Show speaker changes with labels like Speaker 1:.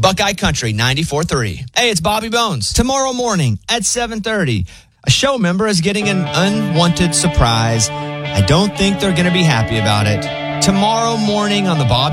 Speaker 1: Buckeye Country 94.3. Hey, it's Bobby Bones. Tomorrow morning at 7:30, a show member is getting an unwanted surprise. I don't think they're going to be happy about it. Tomorrow morning on the Bobby